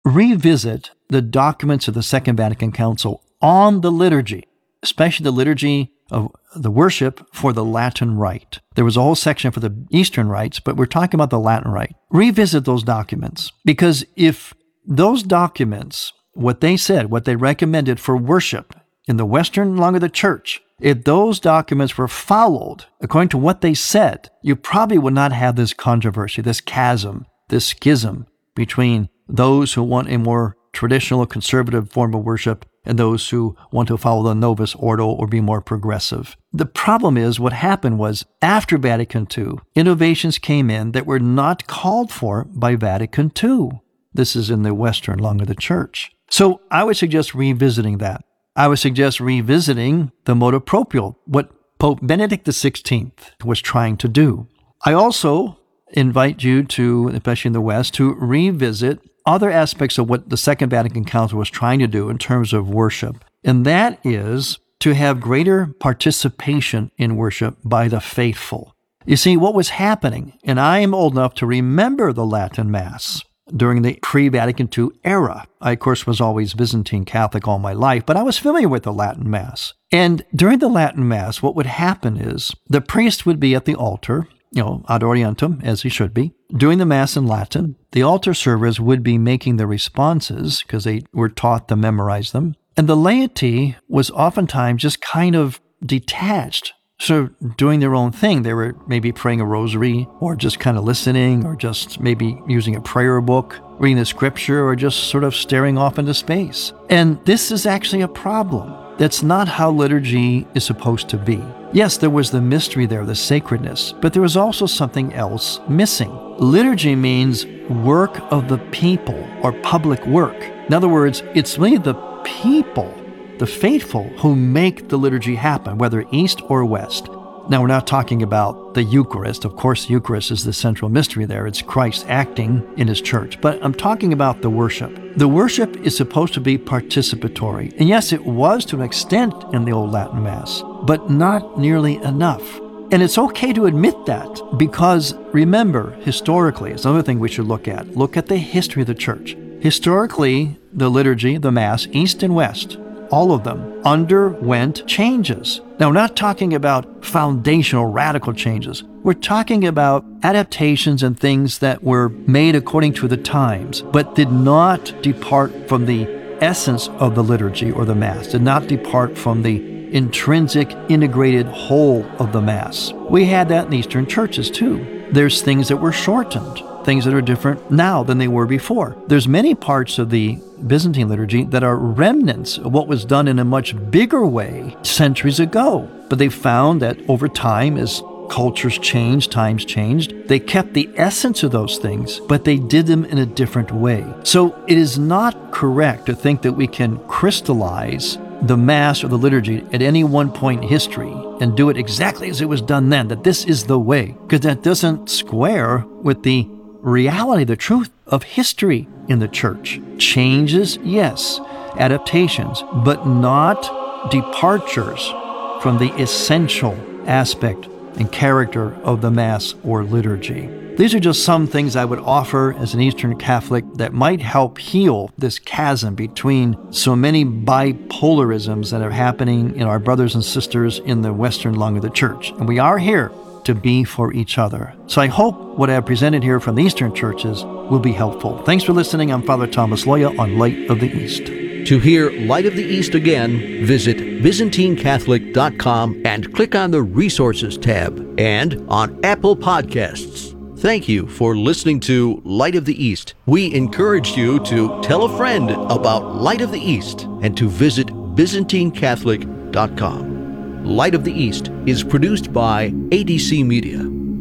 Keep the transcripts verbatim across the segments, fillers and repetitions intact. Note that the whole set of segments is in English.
revisit the documents of the Second Vatican Council on the liturgy, especially the liturgy of the worship for the Latin Rite. There was a whole section for the Eastern rites, but we're talking about the Latin Rite. Revisit those documents, because if those documents, what they said, what they recommended for worship in the Western lung of the Church, if those documents were followed according to what they said, you probably would not have this controversy, this chasm, this schism between those who want a more traditional, conservative form of worship and those who want to follow the Novus Ordo or be more progressive. The problem is what happened was after Vatican Two, innovations came in that were not called for by Vatican Two. This is in the Western lung of the Church. So I would suggest revisiting that. I would suggest revisiting the motu proprio, what Pope Benedict the sixteenth was trying to do. I also invite you to, especially in the West, to revisit other aspects of what the Second Vatican Council was trying to do in terms of worship. And that is to have greater participation in worship by the faithful. You see, what was happening, and I am old enough to remember the Latin Mass during the pre-Vatican Two era. I, of course, was always Byzantine Catholic all my life, but I was familiar with the Latin Mass. And during the Latin Mass, what would happen is the priest would be at the altar, you know, ad orientem, as he should be, doing the Mass in Latin. The altar servers would be making the responses because they were taught to memorize them. And the laity was oftentimes just kind of detached, sort of doing their own thing. They were maybe praying a rosary or just kind of listening or just maybe using a prayer book, reading the scripture, or just sort of staring off into space. And this is actually a problem. That's not how liturgy is supposed to be. Yes, there was the mystery there, the sacredness, but there was also something else missing. Liturgy means work of the people or public work. In other words, it's really the people, the faithful, who make the liturgy happen, whether East or West. Now, we're not talking about the Eucharist. Of course, the Eucharist is the central mystery there. It's Christ acting in his church. But I'm talking about the worship. The worship is supposed to be participatory. And yes, it was to an extent in the old Latin Mass, but not nearly enough. And it's okay to admit that, because remember, historically, it's another thing we should look at. Look at the history of the church. Historically, the liturgy, the Mass, East and West, all of them underwent changes. Now, we're not talking about foundational, radical changes. We're talking about adaptations and things that were made according to the times, but did not depart from the essence of the liturgy or the Mass, did not depart from the intrinsic, integrated whole of the Mass. We had that in Eastern churches too. There's things that were shortened, things that are different now than they were before. There's many parts of the Byzantine liturgy that are remnants of what was done in a much bigger way centuries ago. But they found that over time, as cultures changed, times changed, they kept the essence of those things, but they did them in a different way. So it is not correct to think that we can crystallize the Mass or the liturgy at any one point in history and do it exactly as it was done then, that this is the way, because that doesn't square with the reality, the truth of history in the church. Changes, yes, adaptations, but not departures from the essential aspect and character of the Mass or liturgy. These are just some things I would offer as an Eastern Catholic that might help heal this chasm between so many bipolarisms that are happening in our brothers and sisters in the Western lung of the Church. And we are here to be for each other. So I hope what I have presented here from the Eastern churches will be helpful. Thanks for listening. I'm Father Thomas Loya on Light of the East. To hear Light of the East again, visit Byzantine Catholic dot com and click on the Resources tab, and on Apple Podcasts. Thank you for listening to Light of the East. We encourage you to tell a friend about Light of the East and to visit Byzantine Catholic dot com. Light of the East is produced by A D C Media.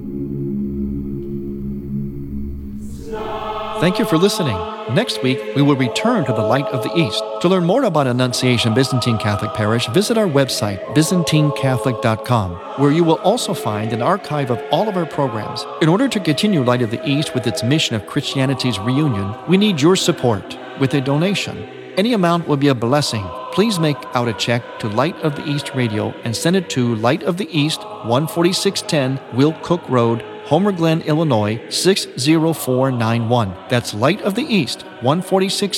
Thank you for listening. Next week, we will return to the Light of the East. To learn more about Annunciation Byzantine Catholic Parish, visit our website, Byzantine Catholic dot com, where you will also find an archive of all of our programs. In order to continue Light of the East with its mission of Christianity's reunion, we need your support with a donation. Any amount will be a blessing. Please make out a check to Light of the East Radio and send it to Light of the East, one forty-six ten Will Cook Road, Homer Glen, Illinois, six zero four nine one. That's Light of the East, one forty-six